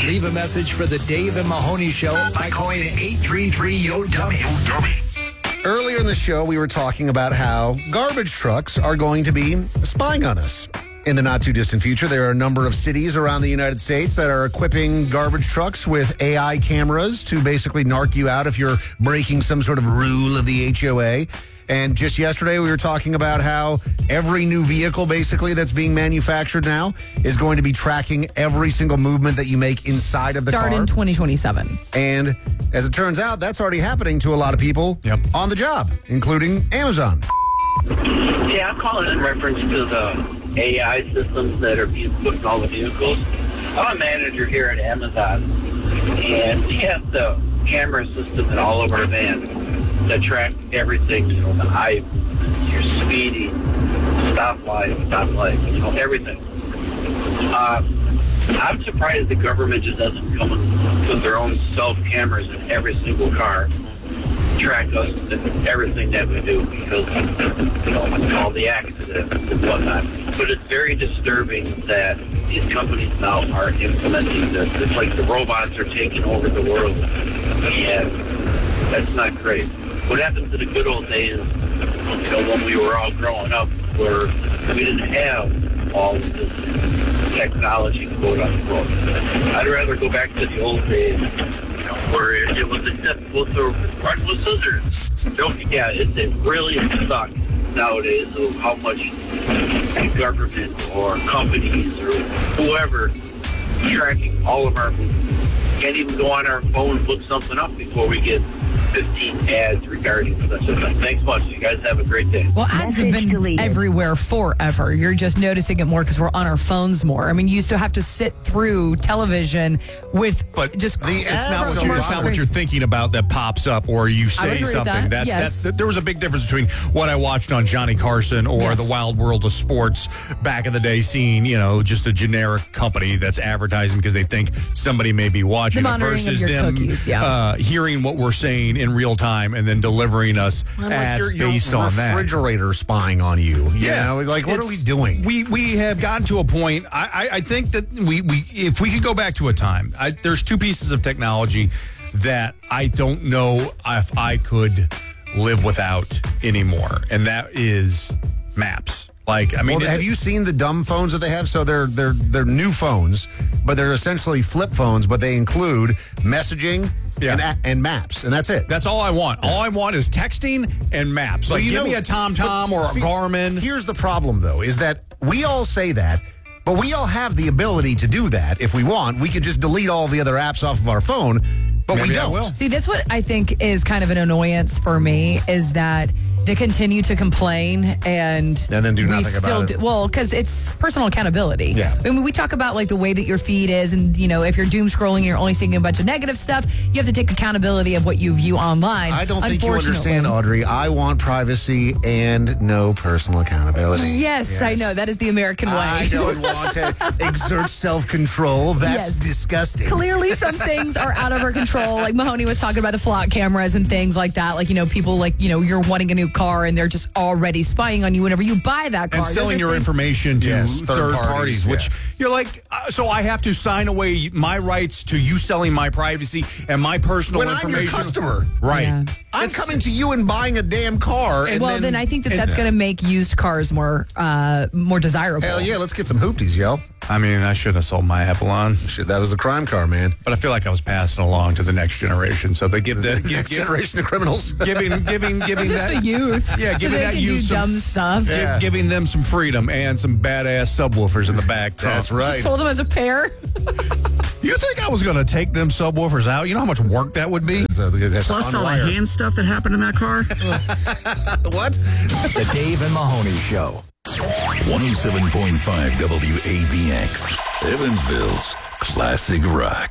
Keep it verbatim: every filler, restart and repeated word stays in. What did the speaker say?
Leave a message for the Dave and Mahoney Show by calling eight three three, Y O, dummy. Earlier in the show, we were talking about how garbage trucks are going to be spying on us. In the not-too-distant future, there are a number of cities around the United States that are equipping garbage trucks with A I cameras to basically narc you out if you're breaking some sort of rule of the H O A. And just yesterday, we were talking about how every new vehicle, basically, that's being manufactured now is going to be tracking every single movement that you make inside of the Start car. in twenty twenty-seven. And as it turns out, that's already happening to a lot of people Yep. on the job, including Amazon. Yeah, I'm calling in reference to the A I systems that are being put in all the vehicles. I'm a manager here at Amazon, and we have the camera system in all of our vans that track everything, you know, the height, your speeding, stoplight, stoplight, you know, everything. Uh, I'm surprised the government just doesn't come with their own self-cameras in every single car, track us and everything that we do, because, you know, all the accidents and whatnot. But it's very disturbing that these companies now are implementing this. It's like the robots are taking over the world, and that's not great. What happened to the good old days, you know, when we were all growing up, where we didn't have all of this technology to go down the road? I'd rather go back to the old days, you know, where it, it was acceptable to run with scissors. Don't, yeah, it, it really sucks nowadays of how much the government or companies or whoever tracking all of our movements. Can't even go on our phone and look something up before we get fifteen ads regarding such a thing. Thanks much. You guys have a great day. Well, ads have been deleted. everywhere forever. You're just noticing it more because we're on our phones more. I mean, you used to have to sit through television with But just the it's not what commercial you're, it's not what you're thinking about that pops up or you say agree with something. that. That's, Yes. that's there was a big difference between what I watched on Johnny Carson or Yes. the Wild World of Sports back in the day, seeing, you know, just a generic company that's advertising because they think somebody may be watching The it monitoring of versus your them cookies, yeah. uh, hearing what we're saying in real time and then delivering us Like ads your, your based on that. refrigerator spying on you. You know, it's like, what are we It's- doing? We we have gotten to a point. I, I, I think that we, we if we could go back to a time, I, there's two pieces of technology that I don't know if I could live without anymore, and that is maps. Like, I mean, Well, it- have you seen the dumb phones that they have? So they're they're they're new phones, but they're essentially flip phones, but they include messaging Yeah. and, a- and maps, and that's it. That's all I want. All I want is texting and maps. Like, But you give know- me a TomTom but or a see, Garmin. Here's the problem, though, is that we all say that, but we all have the ability to do that if we want. We could just delete all the other apps off of our phone, but we Maybe I don't. will. See, that's what I think is kind of an annoyance for me is that they continue to complain and And then do we nothing still about it. do, well, because it's personal accountability. Yeah. I mean, we talk about like the way that your feed is, and you know, if you're doom scrolling, and you're only seeing a bunch of negative stuff. You have to take accountability of what you view online. I don't think you Unfortunately. understand, Audrey. I want privacy and no personal accountability. Yes, I know that is the American way. I don't want to exert self-control. That's Yes. disgusting. Clearly, some things are out of our control. Like Mahoney was talking about the flock cameras and things like that. Like, you know, people like, you know, you're wanting a new car and they're just already spying on you whenever you buy that car. and Those selling are your things- information to Yes, third, third parties, parties, which yeah. you're like, uh, so I have to sign away my rights to you selling my privacy and my personal When I'm information. your customer. Right. Yeah. I'm It's- coming to you and buying a damn car. And well, then, I think that that's going to make used cars more uh, more desirable. Hell yeah, let's get some hoopties, yo. I mean, I should have sold my Avalon, Shit, that was a crime car, man. but I feel like I was passing along to the next generation. So they give the The give, next give, generation of criminals. giving giving giving Just that the youth. Yeah, so giving they that can youth do some- dumb stuff. gi- Yeah. giving them some freedom and some badass subwoofers in the back. That's right. Sold them as a pair. You think I was going to take them subwoofers out? You know how much work that would be? So, that's Plus on all the wire. hand stuff that happened in that car. What? The Dave and Mahoney Show. one oh seven point five W A B X, Evansville's classic rock.